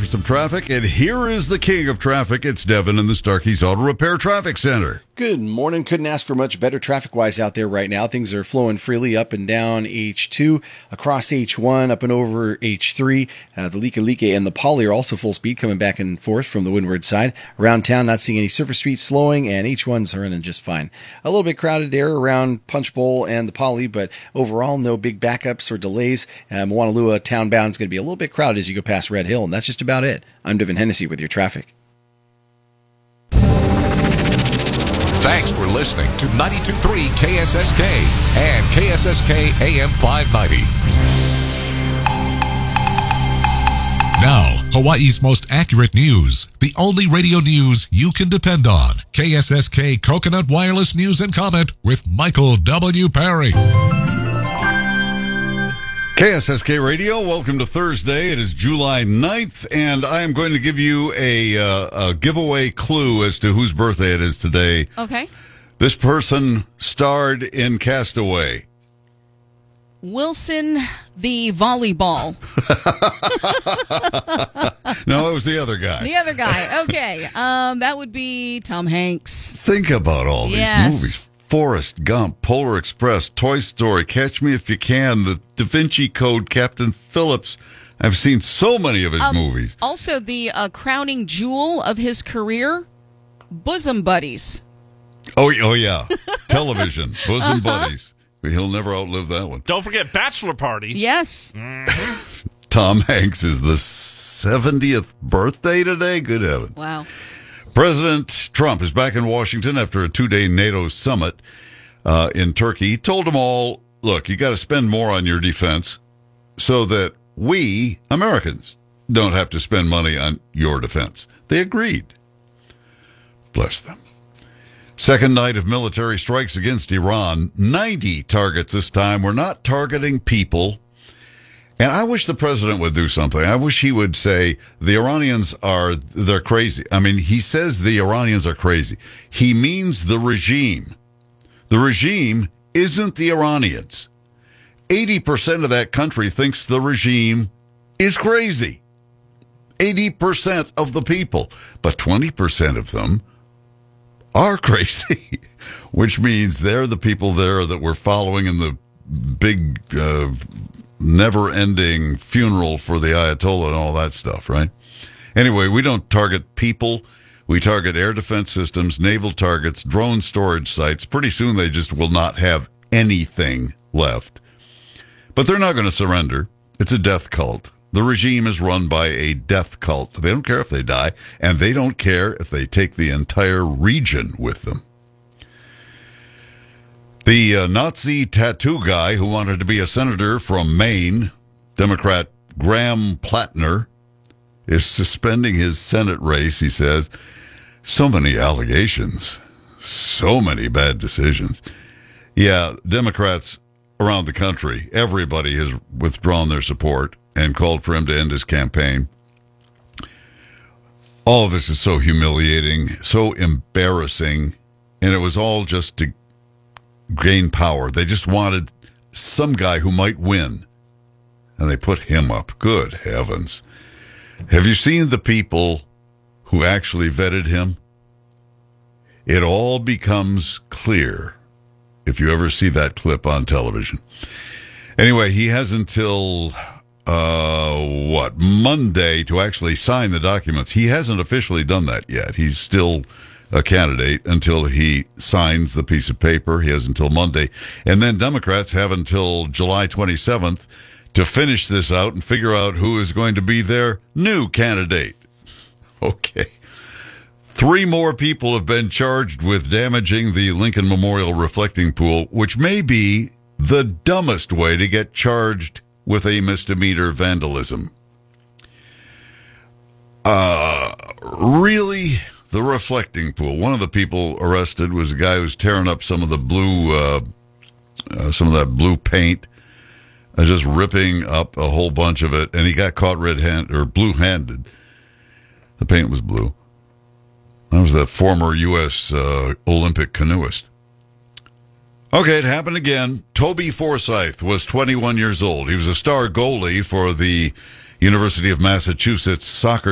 for some traffic, and here is the king of traffic. It's Devin in the Starkey's Auto Repair Traffic Center. Good morning. Couldn't ask for much better traffic-wise out there right now. Things are flowing freely up and down H2, across H1, up and over H3. The Likelike and the Poly are also full speed coming back and forth from the windward side. Around town, not seeing any surface streets slowing, and H1's running just fine. A little bit crowded there around Punch Bowl and the Poly, but overall, no big backups or delays. Moanalua townbound is going to be a little bit crowded as you go past Red Hill, and that's just about it. I'm Devin Hennessy with your traffic. Thanks for listening to 92.3 KSSK and KSSK AM 590. Now, Hawaii's most accurate news. The only radio news you can depend on. KSSK Coconut Wireless News and Comment with Michael W. Perry. KSSK Radio, welcome to Thursday. It is July 9th, and I am going to give you a giveaway clue as to whose birthday it is today. Okay. This person starred in Castaway. Wilson the volleyball. No, it was the other guy. The other guy. Okay. That would be Tom Hanks. Think about all these movies. Forrest Gump, Polar Express, Toy Story, Catch Me If You Can, The Da Vinci Code, Captain Phillips. I've seen so many of his movies. Also, the crowning jewel of his career, Bosom Buddies. Oh yeah. Television, Bosom Buddies. He'll never outlive that one. Don't forget Bachelor Party. Yes. Tom Hanks is the 70th birthday today. Good heavens. Wow. President Trump is back in Washington after a 2-day NATO summit in Turkey. He told them all, look, you got to spend more on your defense so that we, Americans, don't have to spend money on your defense. They agreed. Bless them. Second night of military strikes against Iran. 90 targets this time. We're not targeting people. And I wish the president would do something. I wish he would say the Iranians they're crazy. I mean, he says the Iranians are crazy. He means the regime. The regime isn't the Iranians. 80% of that country thinks the regime is crazy. 80% of the people. But 20% of them are crazy, which means they're the people there that we're following in the big never-ending funeral for the Ayatollah and all that stuff, right? Anyway, we don't target people. We target air defense systems, naval targets, drone storage sites. Pretty soon they just will not have anything left. But they're not going to surrender. It's a death cult. The regime is run by a death cult. They don't care if they die, and they don't care if they take the entire region with them. The Nazi tattoo guy who wanted to be a senator from Maine, Democrat Graham Plattner, is suspending his Senate race, he says. So many allegations, so many bad decisions. Yeah, Democrats around the country, everybody has withdrawn their support and called for him to end his campaign. All of this is so humiliating, so embarrassing, and it was all just to gain power. They just wanted some guy who might win, and they put him up. Good heavens. Have you seen the people who actually vetted him? It all becomes clear if you ever see that clip on television. Anyway, he has until Monday to actually sign the documents. He hasn't officially done that yet. He's still a candidate until he signs the piece of paper. He has until Monday. And then Democrats have until July 27th to finish this out and figure out who is going to be their new candidate. Okay. 3 more people have been charged with damaging the Lincoln Memorial reflecting pool, which may be the dumbest way to get charged with a misdemeanor vandalism. Really? The reflecting pool. One of the people arrested was a guy who was tearing up some of the blue, some of that blue paint, just ripping up a whole bunch of it, and he got caught blue-handed. The paint was blue. That was the former U.S. Olympic canoeist. Okay, it happened again. Toby Forsyth was 21 years old. He was a star goalie for the University of Massachusetts soccer